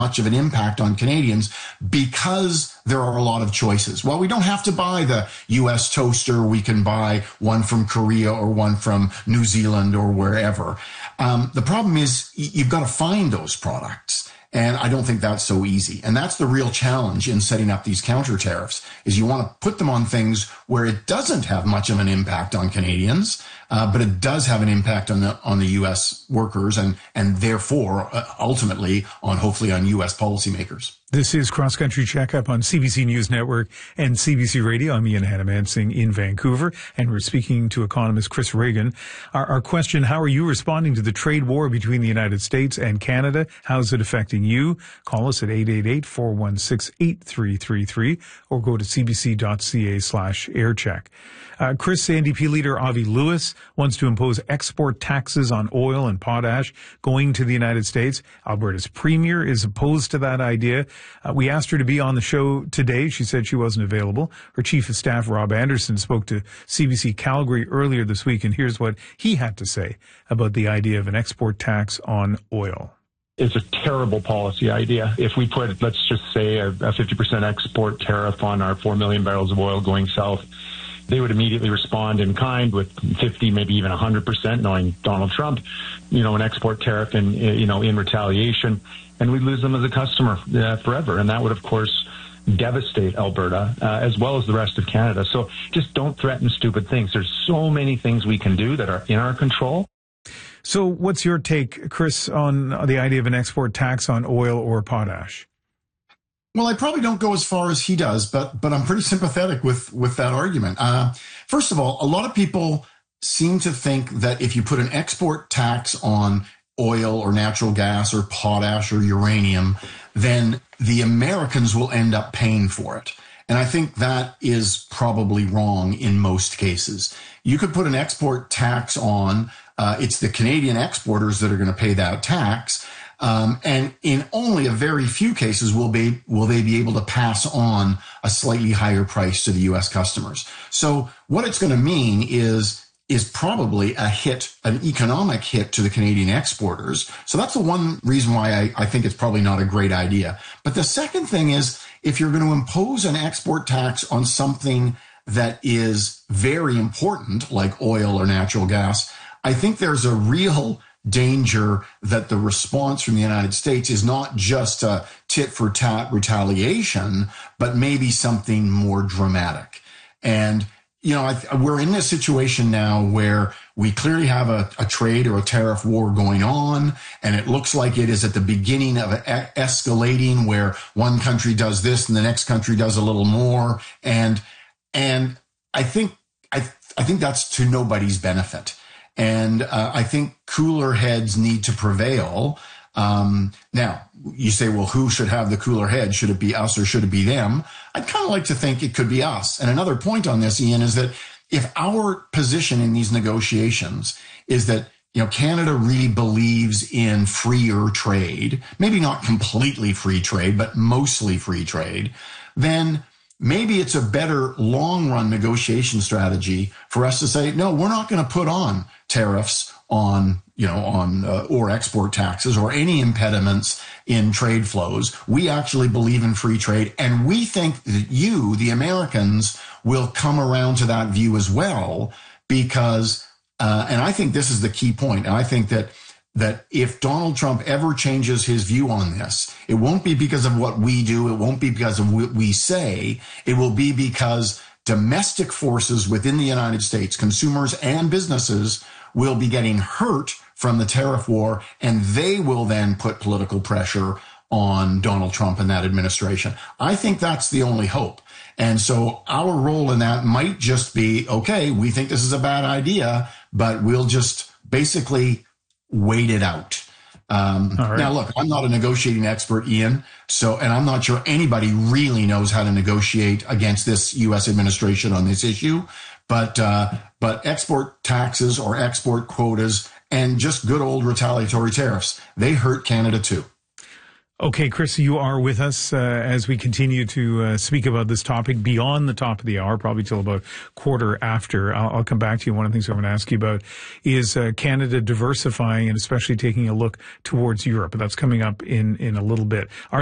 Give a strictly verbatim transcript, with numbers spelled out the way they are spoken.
much of an impact on Canadians because there are a lot of choices. Well, we don't have to buy the U S toaster. We can buy one from Korea or one from New Zealand or wherever. Um, the problem is you've got to find those products. And I don't think that's so easy. And that's the real challenge in setting up these counter tariffs, is you want to put them on things where it doesn't have much of an impact on Canadians, uh, but it does have an impact on the on the U S workers and, and therefore, uh, ultimately, on hopefully on U S policymakers. This is Cross Country Checkup on C B C News Network and C B C Radio. I'm Ian Hannamansing in Vancouver, and we're speaking to economist Chris Regan. Our, our question, how are you responding to the trade war between the United States and Canada? How's it affecting you? Call us at eight eight eight, four one six, eight three three three or go to cbc.ca slash aircheck. Uh, Chris, N D P leader Avi Lewis wants to impose export taxes on oil and potash going to the United States. Alberta's premier is opposed to that idea. Uh, we asked her to be on the show today. She said she wasn't available. Her chief of staff, Rob Anderson, spoke to C B C Calgary earlier this week, and here's what he had to say about the idea of an export tax on oil. It's a terrible policy idea. If we put, let's just say, a, a fifty percent export tariff on our four million barrels of oil going south, they would immediately respond in kind with fifty, maybe even one hundred percent, knowing Donald Trump, you know, an export tariff in, you know, in retaliation. And we'd lose them as a customer uh, forever. And that would, of course, devastate Alberta uh, as well as the rest of Canada. So just don't threaten stupid things. There's so many things we can do that are in our control. So what's your take, Chris, on the idea of an export tax on oil or potash? Well, I probably don't go as far as he does, but but I'm pretty sympathetic with, with that argument. Uh, first of all, a lot of people seem to think that if you put an export tax on oil or natural gas or potash or uranium, then the Americans will end up paying for it. And I think that is probably wrong in most cases. You could put an export tax on, uh, it's the Canadian exporters that are going to pay that tax. Um, and in only a very few cases will be, will they be able to pass on a slightly higher price to the U S customers. So what it's going to mean is is probably a hit, an economic hit to the Canadian exporters. So that's the one reason why I, I think it's probably not a great idea. But the second thing is, if you're going to impose an export tax on something that is very important, like oil or natural gas, I think there's a real danger that the response from the United States is not just a tit for tat retaliation, but maybe something more dramatic. And you know, I, we're in a situation now where we clearly have a, a trade or a tariff war going on, and it looks like it is at the beginning of a, a, escalating, where one country does this and the next country does a little more, and and I think I I think that's to nobody's benefit, and uh, I think cooler heads need to prevail. Um, now, you say, well, who should have the cooler head? Should it be us or should it be them? I'd kind of like to think it could be us. And another point on this, Ian, is that if our position in these negotiations is that, you know, Canada really believes in freer trade, maybe not completely free trade, but mostly free trade, then maybe it's a better long-run negotiation strategy for us to say, no, we're not going to put on tariffs on, you know, on, uh, or export taxes or any impediments in trade flows. We actually believe in free trade, and we think that you, the Americans, will come around to that view as well, because, uh, and I think this is the key point. And I think that, that if Donald Trump ever changes his view on this, it won't be because of what we do. It won't be because of what we say. It will be because domestic forces within the United States, consumers and businesses, will be getting hurt from the tariff war, and they will then put political pressure on Donald Trump and that administration. I think that's the only hope. And so our role in that might just be, okay, we think this is a bad idea, but we'll just basically wait it out. Um, right. Now, look, I'm not a negotiating expert, Ian, so, and I'm not sure anybody really knows how to negotiate against this U S administration on this issue. But, uh, but export taxes or export quotas and just good old retaliatory tariffs, they hurt Canada too. Okay, Chris, you are with us uh, as we continue to uh, speak about this topic beyond the top of the hour, probably till about quarter after. I'll, I'll come back to you. One of the things I'm going to ask you about is uh, Canada diversifying and especially taking a look towards Europe. That's coming up in, in a little bit. Our